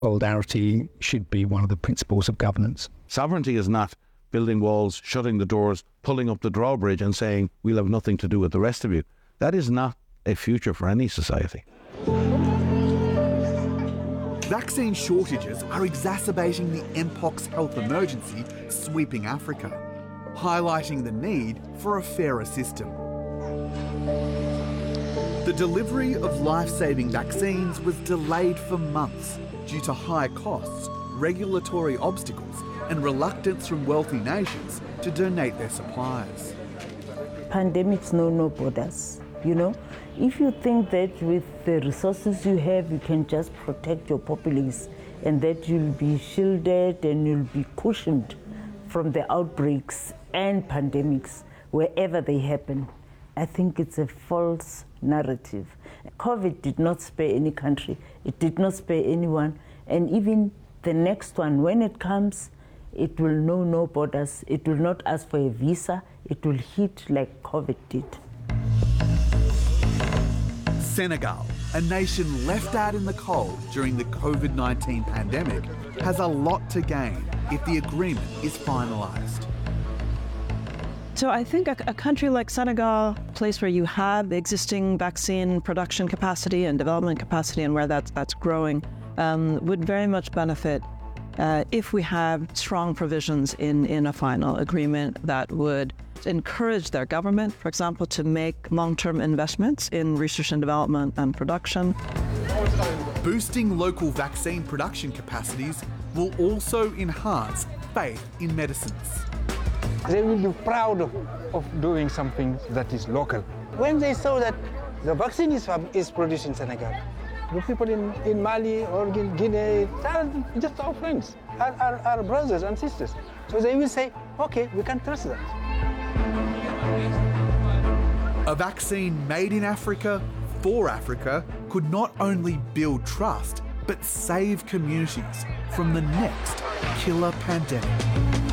Solidarity should be one of the principles of governance. Sovereignty is not building walls, shutting the doors, pulling up the drawbridge and saying, we'll have nothing to do with the rest of you. That is not a future for any society. Vaccine shortages are exacerbating the Mpox health emergency sweeping Africa, highlighting the need for a fairer system. The delivery of life-saving vaccines was delayed for months due to high costs, regulatory obstacles and reluctance from wealthy nations to donate their supplies. Pandemics know no borders, you know. If you think that with the resources you have, you can just protect your populace and that you'll be shielded and you'll be cushioned from the outbreaks and pandemics wherever they happen, I think it's a false narrative. COVID did not spare any country, it did not spare anyone, and even the next one, when it comes, it will know no borders, it will not ask for a visa, it will hit like COVID did. Senegal, a nation left out in the cold during the COVID-19 pandemic, has a lot to gain if the agreement is finalised. So I think a country like Senegal, a place where you have existing vaccine production capacity and development capacity and where that's growing, would very much benefit if we have strong provisions in a final agreement that would encourage their government, for example, to make long-term investments in research and development and production. Boosting local vaccine production capacities will also enhance faith in medicines. They will be proud of doing something that is local. When they saw that the vaccine is produced in Senegal, the people in Mali or Guinea are just our friends, our brothers and sisters. So they will say, okay, we can trust that. A vaccine made in Africa for Africa could not only build trust, but save communities from the next killer pandemic.